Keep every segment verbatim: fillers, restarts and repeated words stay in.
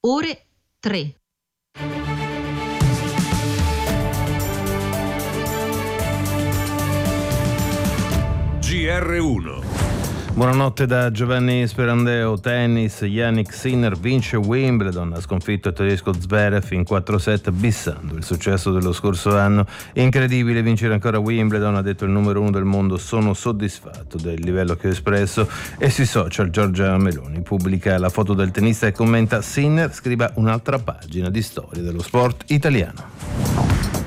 ore tre. G R uno. Buonanotte da Giovanni Sperandeo. Tennis, Jannik Sinner vince Wimbledon, ha sconfitto il tedesco Zverev in quattro set bissando il successo dello scorso anno. Incredibile vincere ancora Wimbledon, ha detto il numero uno del mondo. Sono soddisfatto del livello che ho espresso. E sui social Giorgia Meloni pubblica la foto del tennista e commenta: Sinner scriva un'altra pagina di storia dello sport italiano.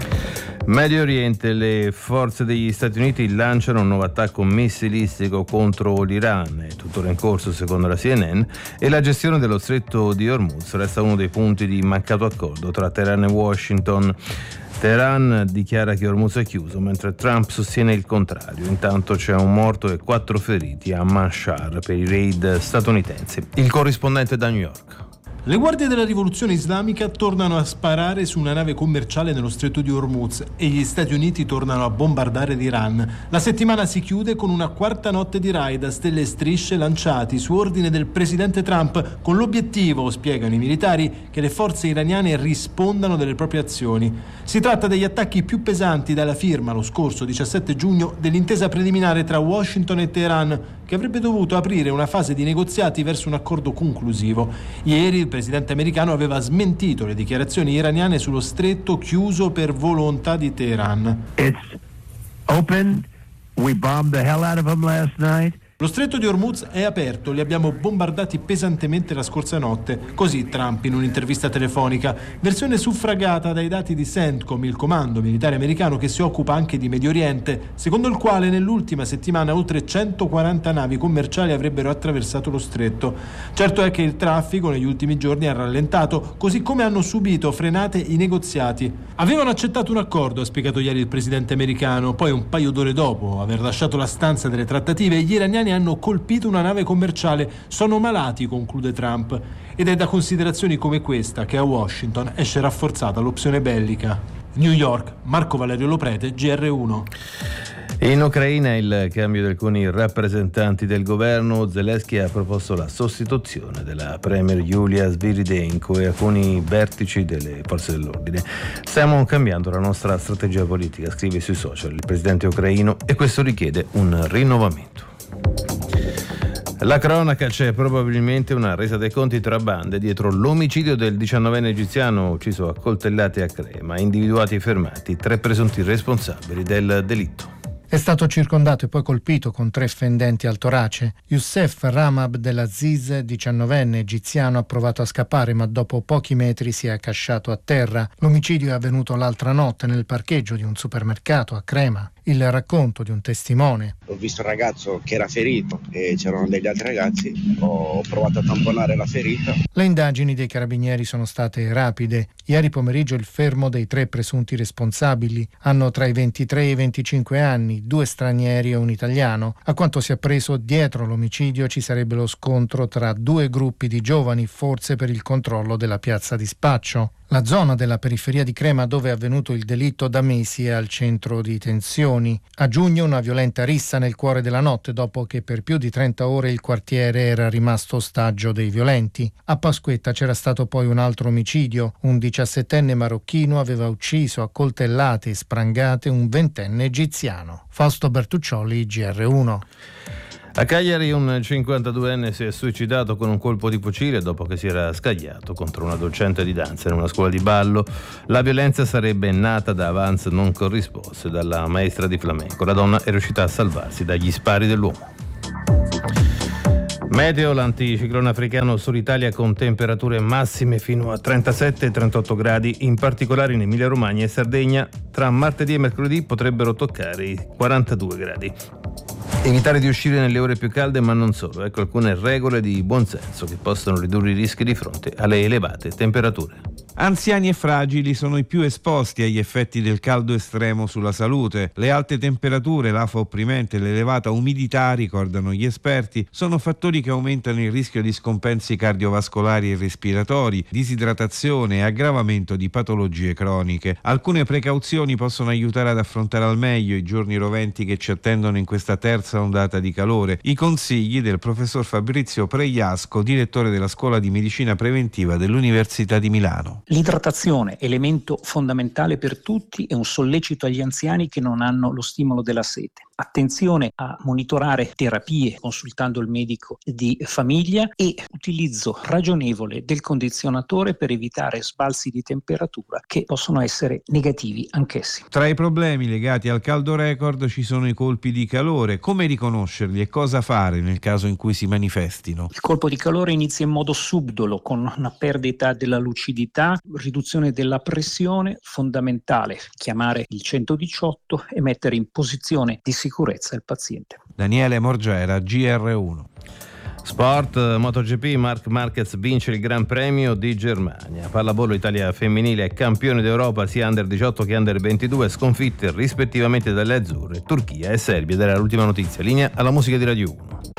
Medio Oriente, le forze degli Stati Uniti lanciano un nuovo attacco missilistico contro l'Iran, è tuttora in corso secondo la C N N, e la gestione dello stretto di Hormuz resta uno dei punti di mancato accordo tra Teheran e Washington. Teheran dichiara che Hormuz è chiuso, mentre Trump sostiene il contrario. Intanto c'è un morto e quattro feriti a Manshar per i raid statunitensi. Il corrispondente da New York. Le guardie della rivoluzione islamica tornano a sparare su una nave commerciale nello stretto di Hormuz e gli Stati Uniti tornano a bombardare l'Iran. La settimana si chiude con una quarta notte di raid a stelle e strisce lanciati su ordine del presidente Trump, con l'obiettivo, spiegano i militari, che le forze iraniane rispondano delle proprie azioni. Si tratta degli attacchi più pesanti dalla firma lo scorso diciassette giugno dell'intesa preliminare tra Washington e Teheran, che avrebbe dovuto aprire una fase di negoziati verso un accordo conclusivo. Ieri il presidente americano aveva smentito le dichiarazioni iraniane sullo stretto chiuso per volontà di Teheran. It's open. We bombed the hell out of them last night. Lo stretto di Hormuz è aperto, li abbiamo bombardati pesantemente la scorsa notte, così Trump in un'intervista telefonica, versione suffragata dai dati di CENTCOM, il comando militare americano che si occupa anche di Medio Oriente, secondo il quale nell'ultima settimana oltre centoquaranta navi commerciali avrebbero attraversato lo stretto. Certo è che il traffico negli ultimi giorni ha rallentato, così come hanno subito frenate i negoziati. Avevano accettato un accordo, ha spiegato ieri il presidente americano, poi un paio d'ore dopo aver lasciato la stanza delle trattative, gli iraniani hanno colpito una nave commerciale. Sono malati, conclude Trump, ed è da considerazioni come questa che a Washington esce rafforzata l'opzione bellica. New York, Marco Valerio Loprete, G R uno. In Ucraina il cambio di alcuni rappresentanti del governo. Zelensky ha proposto la sostituzione della premier Yulia Sviridenko e alcuni vertici delle forze dell'ordine. Stiamo cambiando la nostra strategia politica, scrive sui social il presidente ucraino, e questo richiede un rinnovamento. La cronaca: c'è probabilmente una resa dei conti tra bande dietro l'omicidio del diciannovenne egiziano ucciso a coltellate a Crema. Individuati e fermati tre presunti responsabili del delitto. È stato circondato e poi colpito con tre fendenti al torace. Youssef Ramab dell'Aziz, diciannovenne egiziano, ha provato a scappare, ma dopo pochi metri si è accasciato a terra. L'omicidio è avvenuto l'altra notte nel parcheggio di un supermercato a Crema. Il racconto di un testimone: ho visto un ragazzo che era ferito e c'erano degli altri ragazzi, ho provato a tamponare la ferita. Le indagini dei carabinieri sono state rapide. Ieri pomeriggio il fermo dei tre presunti responsabili. Hanno tra i ventitré e i venticinque anni, due stranieri e un italiano. A quanto si è appreso, dietro l'omicidio ci sarebbe lo scontro tra due gruppi di giovani, forse per il controllo della piazza di spaccio. La zona della periferia di Crema dove è avvenuto il delitto da mesi è al centro di tensioni. A giugno una violenta rissa nel cuore della notte dopo che per più di trenta ore il quartiere era rimasto ostaggio dei violenti. A Pasquetta c'era stato poi un altro omicidio. Un diciassettenne marocchino aveva ucciso a coltellate e sprangate un ventenne egiziano. Fausto Bertuccioli, G R uno. A Cagliari un cinquantaduenne si è suicidato con un colpo di fucile dopo che si era scagliato contro una docente di danza in una scuola di ballo. La violenza sarebbe nata da avanzi non corrisposti dalla maestra di flamenco. La donna è riuscita a salvarsi dagli spari dell'uomo. Meteo: l'anticiclone africano sull'Italia con temperature massime fino a trentasette e trentotto gradi, in particolare in Emilia Romagna e Sardegna. Tra martedì e mercoledì potrebbero toccare i quarantadue gradi. Evitare di uscire nelle ore più calde, ma non solo. Ecco alcune regole di buonsenso che possono ridurre i rischi di fronte alle elevate temperature. Anziani e fragili sono i più esposti agli effetti del caldo estremo sulla salute. Le alte temperature, l'afa opprimente e l'elevata umidità, ricordano gli esperti, sono fattori che aumentano il rischio di scompensi cardiovascolari e respiratori, disidratazione e aggravamento di patologie croniche. Alcune precauzioni possono aiutare ad affrontare al meglio i giorni roventi che ci attendono in questa terza ondata di calore. I consigli del professor Fabrizio Pregliasco, direttore della Scuola di Medicina Preventiva dell'Università di Milano. L'idratazione, elemento fondamentale per tutti, è un sollecito agli anziani che non hanno lo stimolo della sete. Attenzione a monitorare terapie consultando il medico di famiglia e utilizzo ragionevole del condizionatore per evitare sbalzi di temperatura che possono essere negativi anch'essi. Tra i problemi legati al caldo record ci sono i colpi di calore. Come riconoscerli e cosa fare nel caso in cui si manifestino? Il colpo di calore inizia in modo subdolo con una perdita della lucidità, riduzione della pressione, fondamentale chiamare il centodiciotto e mettere in posizione di sicurezza sicurezza il paziente. Daniele Morgera, G R uno. Sport, MotoGP, Marc Marquez vince il Gran Premio di Germania. Pallavolo, Italia femminile è campione d'Europa sia under diciotto che under ventidue, sconfitte rispettivamente dalle azzurre, Turchia e Serbia. Ed era l'ultima notizia. Linea alla musica di Radio uno.